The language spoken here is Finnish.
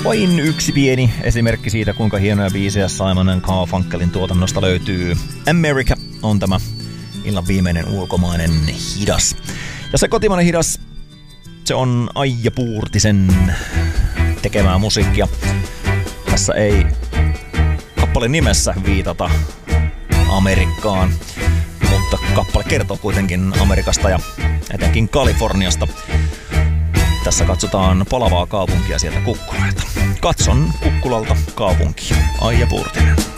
Vain yksi pieni esimerkki siitä, kuinka hienoja biisejä Simon & Garfunkelin tuotannosta löytyy. America on tämä illan viimeinen ulkomainen hidas. Ja se kotimainen hidas, se on Aija Puurtisen tekemää musiikkia. Tässä ei kappaleen nimessä viitata Amerikkaan, mutta kappale kertoo kuitenkin Amerikasta ja etenkin Kaliforniasta. Tässä katsotaan palavaa kaupunkia sieltä kukkulalta. Katson kukkulalta kaupunkia. Aija Puurtinen.